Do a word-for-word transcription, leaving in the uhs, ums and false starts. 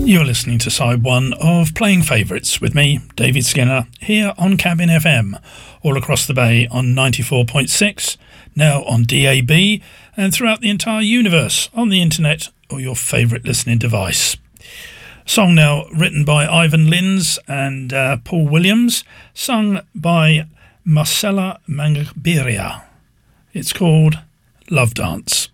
You're listening to side one of Playing Favourites with me, David Skinner, here on Cabin F M, all across the bay on ninety-four point six, now on D A B, and throughout the entire universe on the internet or your favourite listening device. Song now written by Ivan Lins and uh, Paul Williams, sung by Marcella Mangaberia. It's called Love Dance.